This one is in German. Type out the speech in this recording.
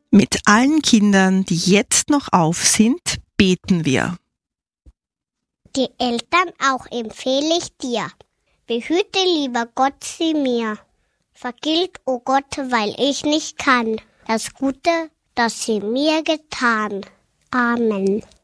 Mit allen Kindern, die jetzt noch auf sind, beten wir. Die Eltern auch empfehle ich dir. Behüte, lieber Gott, sie mir. Vergilt, o Gott, weil ich nicht kann, das Gute, das sie mir getan. Amen.